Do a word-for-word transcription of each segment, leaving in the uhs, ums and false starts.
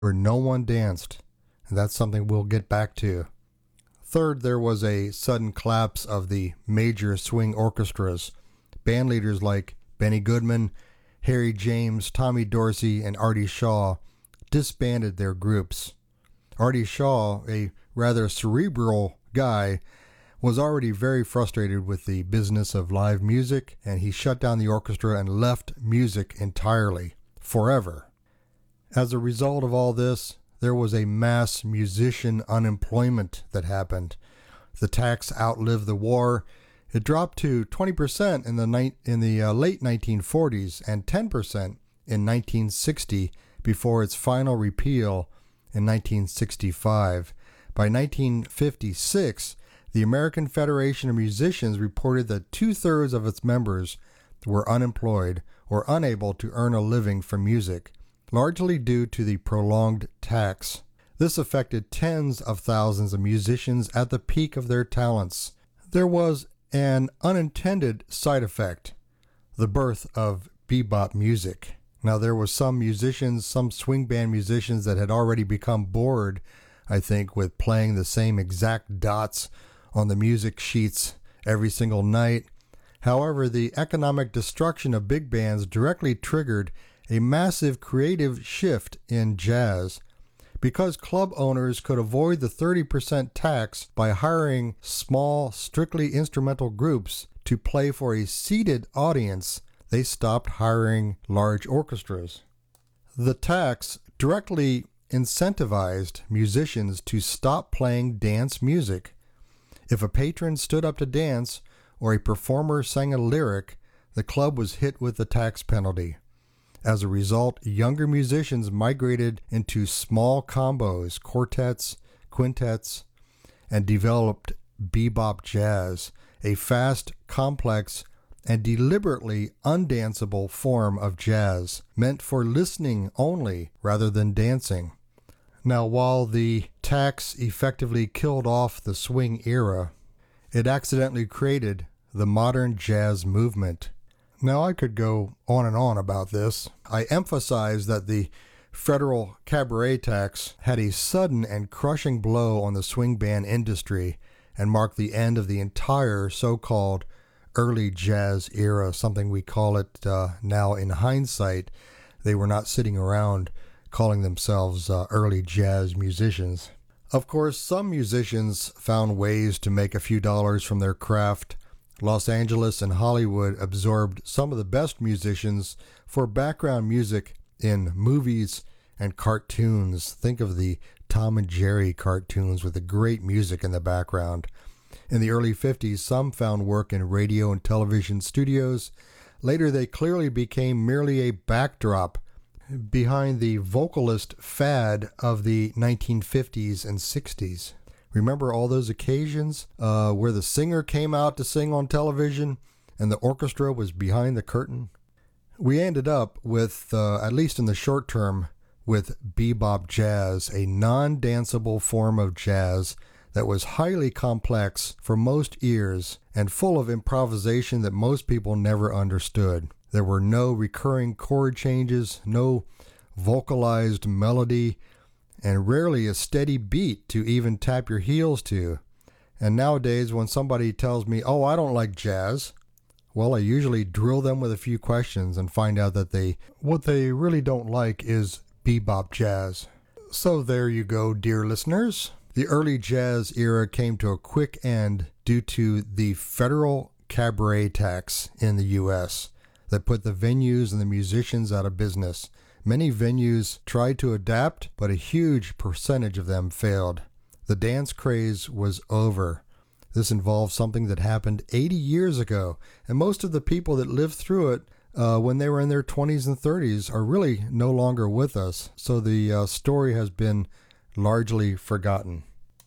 where no one danced, and that's something we'll get back to. Third, there was a sudden collapse of the major swing orchestras. Band leaders like Benny Goodman, Harry James, Tommy Dorsey, and Artie Shaw disbanded their groups. Artie Shaw, a rather cerebral guy, was already very frustrated with the business of live music, and he shut down the orchestra and left music entirely, forever. As a result of all this, there was a mass musician unemployment that happened. The tax outlived the war. It dropped to twenty percent in the ni- in the uh, late nineteen forties and ten percent in nineteen sixty before its final repeal in nineteen sixty-five. By nineteen fifty-six, the American Federation of Musicians reported that two-thirds of its members were unemployed or unable to earn a living from music, largely due to the prolonged tax. This affected tens of thousands of musicians at the peak of their talents. There was an unintended side effect, the birth of bebop music. Now, there were some musicians, some swing band musicians that had already become bored, I think, with playing the same exact dots on the music sheets every single night. However, the economic destruction of big bands directly triggered a massive creative shift in jazz. Because club owners could avoid the thirty percent tax by hiring small, strictly instrumental groups to play for a seated audience, they stopped hiring large orchestras. The tax directly incentivized musicians to stop playing dance music. If a patron stood up to dance or a performer sang a lyric, the club was hit with the tax penalty. As a result, younger musicians migrated into small combos, quartets, quintets, and developed bebop jazz, a fast, complex, and deliberately undanceable form of jazz, meant for listening only rather than dancing. Now, while the tax effectively killed off the swing era, it accidentally created the modern jazz movement. Now, I could go on and on about this. I emphasize that the federal cabaret tax had a sudden and crushing blow on the swing band industry and marked the end of the entire so-called early jazz era, something we call it uh, now in hindsight. They were not sitting around calling themselves uh, early jazz musicians. Of course, some musicians found ways to make a few dollars from their craft. Los Angeles and Hollywood absorbed some of the best musicians for background music in movies and cartoons. Think of the Tom and Jerry cartoons with the great music in the background. In the early fifties, some found work in radio and television studios. Later, they clearly became merely a backdrop behind the vocalist fad of the nineteen fifties and sixties. Remember all those occasions uh, where the singer came out to sing on television and the orchestra was behind the curtain? We ended up with, uh, at least in the short term, with bebop jazz, a non-danceable form of jazz that was highly complex for most ears and full of improvisation that most people never understood. There were no recurring chord changes, no vocalized melody, and rarely a steady beat to even tap your heels to. And nowadays, when somebody tells me, oh, I don't like jazz, well, I usually drill them with a few questions and find out that they, what they really don't like is bebop jazz. So there you go, dear listeners. The early jazz era came to a quick end due to the federal cabaret tax in the U S that put the venues and the musicians out of business. Many venues tried to adapt, but a huge percentage of them failed. The dance craze was over. This involved something that happened eighty years ago, and most of the people that lived through it uh, when they were in their twenties and thirties are really no longer with us, so the uh, story has been largely forgotten.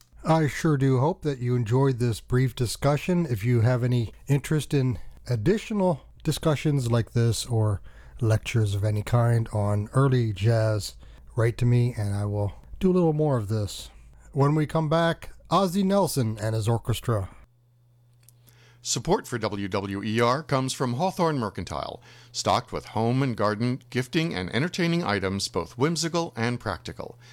I sure do hope that you enjoyed this brief discussion. If you have any interest in additional discussions like this or lectures of any kind on early jazz, write to me and I will do a little more of this. When we come back, Ozzie Nelson and his orchestra. Support for W W E R comes from Hawthorne Mercantile, stocked with home and garden, gifting, and entertaining items both whimsical and practical.